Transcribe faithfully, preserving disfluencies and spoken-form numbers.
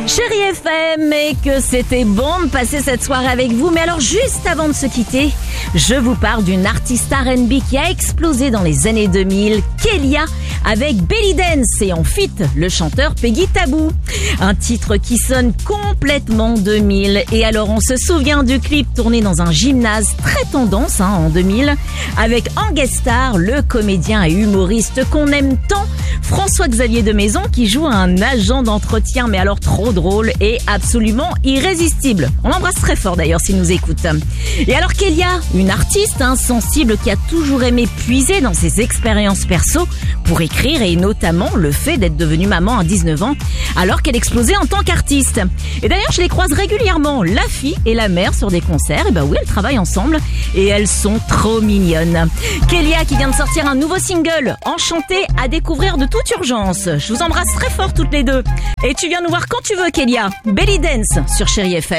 Chérie F M, et que c'était bon de passer cette soirée avec vous. Mais alors, juste avant de se quitter, je vous parle d'une artiste R and B qui a explosé dans les années deux mille, Kélia, avec Belly Dance et en feat, le chanteur Peggy Taboo. Un titre qui sonne complètement deux mille. Et alors, on se souvient du clip tourné dans un gymnase très tendance hein, en deux mille, avec en guest star le comédien et humoriste qu'on aime tant, François-Xavier de Maison, qui joue un agent d'entretien, mais alors trop drôle et absolument irrésistible. On l'embrasse très fort d'ailleurs s'il nous écoute. Et alors Kélia, une artiste hein, sensible qui a toujours aimé puiser dans ses expériences perso pour écrire, et notamment le fait d'être devenue maman à dix-neuf ans alors qu'elle explosait en tant qu'artiste. Et d'ailleurs je les croise régulièrement, la fille et la mère, sur des concerts. Et bah oui, elles travaillent ensemble et elles sont trop mignonnes. Kélia qui vient de sortir un nouveau single, Enchantée, à découvrir de toute urgence. Je vous embrasse très fort toutes les deux. Et tu viens nous voir quand tu veux Kélia. Belly Dance sur Chérie F M.